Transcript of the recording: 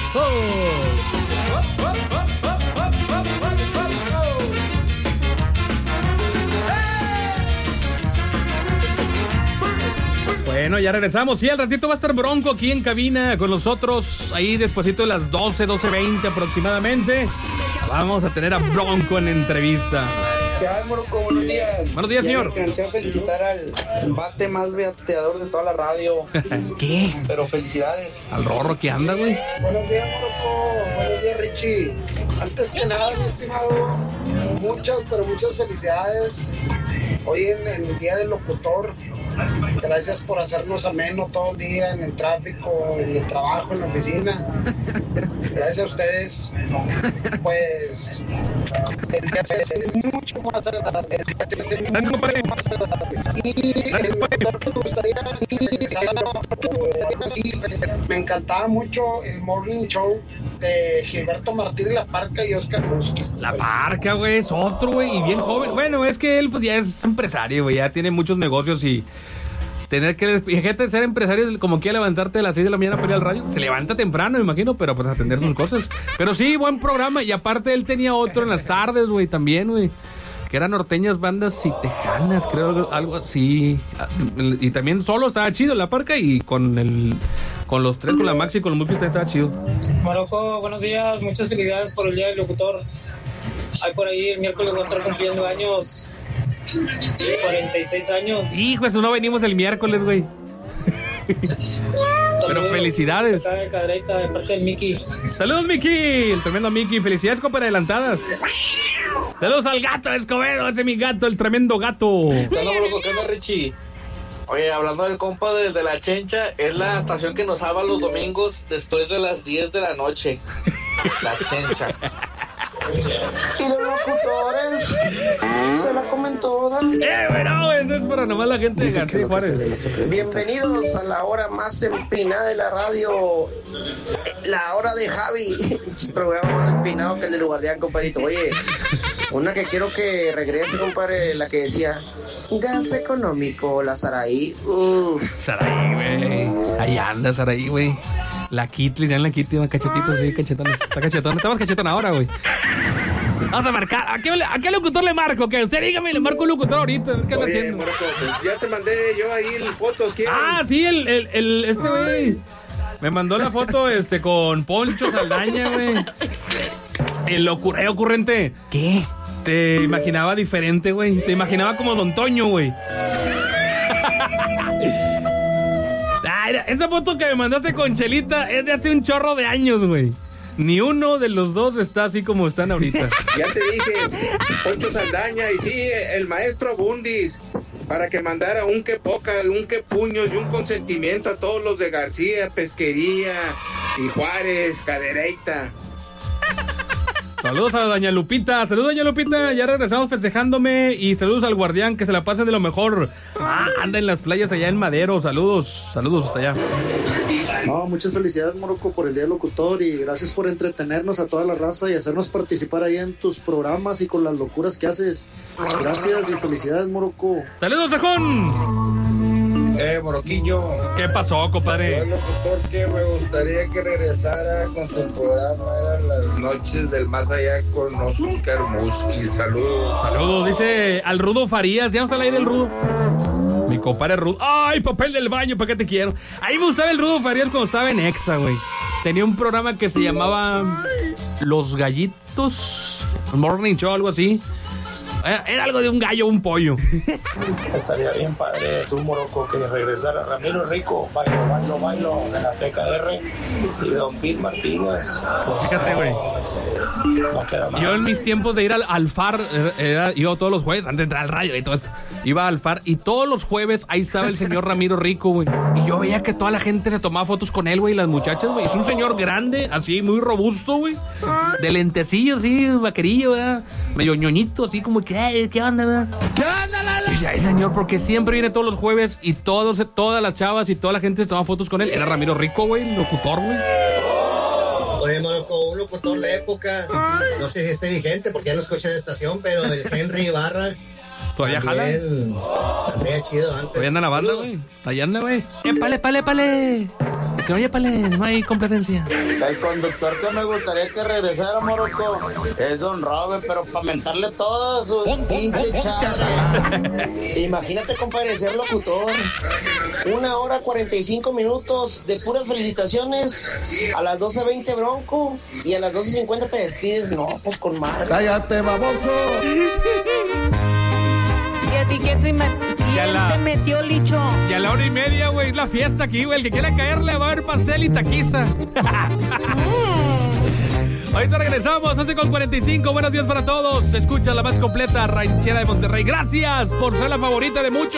Bueno, ya regresamos. Sí, al ratito va a estar Bronco aquí en cabina con nosotros. Ahí despuesito de las 12:20 aproximadamente. Vamos a tener a Bronco en entrevista. ¿Qué hay, Morocco? Buenos días. Buenos días, señor. Alcancé a felicitar al bate más bateador de toda la radio. ¿Qué? Pero felicidades. Al Rorro que anda, güey. Buenos días, Morocco. Buenos días, Richie. Antes que nada, mi estimado, muchas felicidades. Hoy en el Día del Locutor. Gracias por hacernos ameno todo el día en el tráfico, en el trabajo, en la oficina. Gracias a ustedes. Pues el día se hace mucho más agradable. Me encantaba mucho el morning show de Gilberto Martín La Parca y Oscar Cruz. La Parca, güey, es otro, güey, y bien joven. Bueno, es que él pues ya es empresario, güey, ya tiene muchos negocios y tener que, fíjate, ser empresario como que levantarte a las 6 de la mañana para ir al radio. Se levanta temprano, me imagino, pero pues atender sus cosas. Pero sí, buen programa. Y aparte él tenía otro en las tardes, güey, también, güey. Que eran norteñas, bandas y tejanas, creo, algo así. Y también solo estaba chido La Parca y con los tres, con la Maxi y con los Mulkis también estaba chido. Morocco, buenos días. Muchas felicidades por el Día del Locutor. Hay por ahí, el miércoles voy a estar cumpliendo años. 46 años. Hijo, eso no venimos el miércoles, güey. Pero felicidades. De Cadreita, de parte del Mickey. Saludos, Mickey, el tremendo Mickey. Felicidades, compa, adelantadas. Saludos al gato Escobedo, ese es mi gato, el tremendo gato. Hola, Morocco, ¿qué onda, Richie? Oye, hablando del compa de La Chencha, es la estación que nos salva los domingos después de las 10 de la noche. La Chencha. Y los locutores se la comen toda. Bueno, eso es para nomás la gente de García Juárez. Bienvenidos a la hora más empinada de la radio, la hora de Javi. Programa más empinado que el del Guardián, compadrito. Oye, una que quiero que regrese, compadre, la que decía gas económico, la Saraí. Saraí, güey. Ahí anda Saraí, güey. La Kitli, ya en la Kitli, cachetito, sí, cachetona. Está cachetona, estamos cachetón ahora, güey. Vamos a marcar. ¿A qué locutor le marco? Que usted dígame, le marco un locutor ahorita. ¿Qué anda haciendo? Morocco, pues ya te mandé yo ahí fotos. ¿Quién? Ah, sí, este güey. Me mandó la foto con Poncho Saldaña, güey. El ocurrente. ¿Qué? Te imaginaba diferente, güey. Te imaginaba como Don Toño, güey. Esa foto que me mandaste con Chelita es de hace un chorro de años, güey. Ni uno de los dos está así como están ahorita. Ya te dije, Poncho Saldaña y sí, el maestro Bundis, para que mandara un que poca, un que puños y un consentimiento a todos los de García, Pesquería y Juárez, Cadereyta. Saludos a doña Lupita, ya regresamos festejándome y saludos al Guardián, que se la pasen de lo mejor. Anda en las playas allá en Madero, saludos hasta allá. No, muchas felicidades, Morocco, por el Día del Locutor y gracias por entretenernos a toda la raza y hacernos participar ahí en tus programas y con las locuras que haces. Gracias y felicidades, Morocco. Saludos, Sajón. Moroquillo. ¿Qué pasó, compadre? Yo, locutor, que me gustaría que regresara con su programa, eran las noches del más allá con Oscar Musqui. Saludos. Dice al Rudo Farías. Ya no está al aire el Rudo. Mi compadre Rudo. ¡Ay, papel del baño! ¿Para qué te quiero? Ahí me gustaba el Rudo Farías cuando estaba en Exa, güey. Tenía un programa que se llamaba Los Gallitos Morning Show, algo así. Era algo de un gallo, un pollo. Estaría bien padre tú, Morocco, que regresara Ramiro Rico, bailo de la TKR y Don Pete Martínez. Fíjate, güey. No queda más. Yo en mis tiempos de ir al FAR, iba todos los jueves, antes de entrar al radio y todo esto, iba al FAR y todos los jueves ahí estaba el señor Ramiro Rico, güey. Y yo veía que toda la gente se tomaba fotos con él, güey, las muchachas, güey. Es un señor grande, así, muy robusto, güey. De lentecillo, así, vaquerillo, ¿verdad? Medio ñoñito, así como que, ¿qué onda, verdad? ¿Qué onda, Lala? Y dice, ay, señor, porque siempre viene todos los jueves y todas las chavas y toda la gente se toma fotos con él. Era Ramiro Rico, güey, locutor, güey. Oye, Morocco, un locutor de época, no sé si esté vigente porque ya no escucha de estación, pero el Henry Ibarra. ¿Todavía jala? También chido antes. Todavía anda la banda, güey. Allá anda, güey. ¡Épale! Dice, oye, Pale, no hay complacencia. El conductor que me gustaría que regresara, Morocco, es Don Robert, pero para mentarle toda su pinche chadre. Imagínate, compadre, ser locutor. 1 hora 45 minutos de puras felicitaciones. A las 12:20 Bronco y a las 12:50 te despides. No, pues con madre. ¡Cállate, baboso! ¿Y a ti quién te metió, Licho? Y a la 1:30, güey, es la fiesta aquí, güey. El que quiera caerle va a haber pastel y taquiza. Ahorita regresamos, 11:45. Buenos días para todos. Escucha la más completa ranchera de Monterrey. Gracias por ser la favorita de muchos.